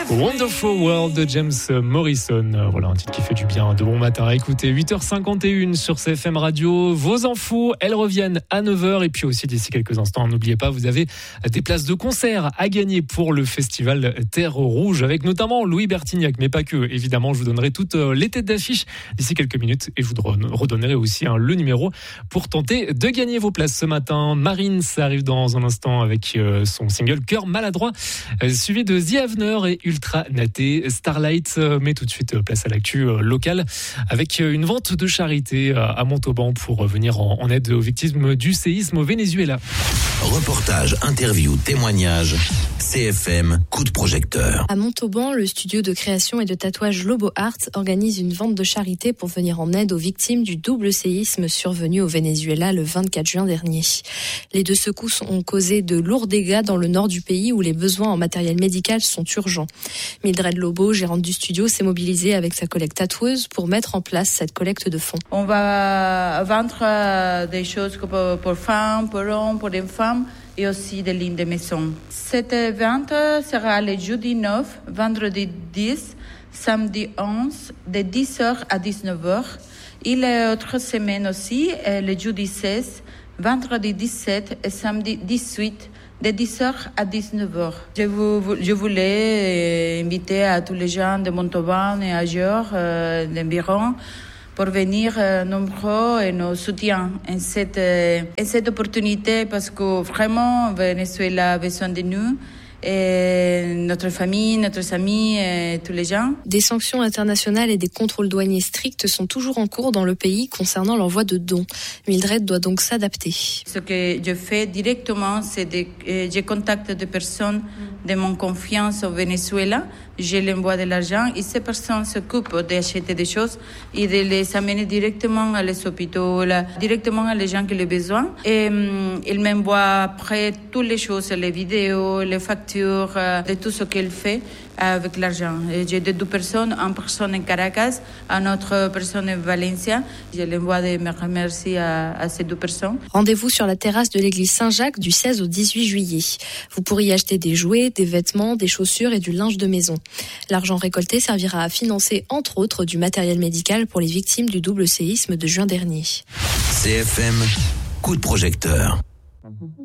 Wonderful World de James Morrison. Voilà un titre qui fait du bien de bon matin. Écoutez, 8h51 sur CFM Radio. Vos infos, elles reviennent à 9h. Et puis aussi d'ici quelques instants, n'oubliez pas, vous avez des places de concert à gagner pour le festival Terre Rouge avec notamment Louis Bertignac, mais pas que. Évidemment, je vous donnerai toutes les têtes d'affiche d'ici quelques minutes et je vous redonnerai aussi le numéro pour tenter de gagner vos places ce matin. Marine, ça arrive dans un instant avec son single Cœur maladroit, suivi de The Avener et Ultra Naté, Starlight. Mais tout de suite, place à l'actu locale avec une vente de charité à Montauban pour venir en aide aux victimes du séisme au Venezuela. Reportage, interview, témoignage, CFM, coup de projecteur. À Montauban, le studio de création et de tatouage Lobo Art organise une vente de charité pour venir en aide aux victimes du double séisme survenu au Venezuela le 24 juin dernier. Les deux secousses ont causé de lourds dégâts dans le nord du pays où les besoins en matériel médical sont urgents. Mildred Lobo, gérante du studio, s'est mobilisée avec sa collègue tatoueuse pour mettre en place cette collecte de fonds. On va vendre des choses pour femmes, pour hommes, pour les femmes et aussi des lignes de maison. Cette vente sera le jeudi 9, vendredi 10, samedi 11, de 10h à 19h. Et l'autre semaine aussi, le jeudi 16, vendredi 17 et samedi 18, de 10h à 19h. Je voulais inviter à tous les gens de Montauban et ailleurs, d'environ, pour venir nombreux et nous soutiens en cette opportunité parce que vraiment, Venezuela a besoin de nous. Et notre famille, notre amis, et tous les gens. Des sanctions internationales et des contrôles douaniers stricts sont toujours en cours dans le pays concernant l'envoi de dons. Mildred doit donc s'adapter. Ce que je fais directement, c'est je contacte des personnes de mon confiance au Venezuela, je leur envoie de l'argent et ces personnes s'occupent d'acheter des choses et de les amener directement à les hôpitaux, directement à les gens qui ont besoin. Et ils m'envoient après toutes les choses, les vidéos, les factures, de tout ce qu'elle fait avec l'argent. Et j'ai deux personnes, une personne en Caracas, une autre personne en Valencia. Je l'envoie de me remercier à ces deux personnes. Rendez-vous sur la terrasse de l'église Saint-Jacques du 16 au 18 juillet. Vous pourrez y acheter des jouets, des vêtements, des chaussures et du linge de maison. L'argent récolté servira à financer, entre autres, du matériel médical pour les victimes du double séisme de juin dernier. CFM, coup de projecteur.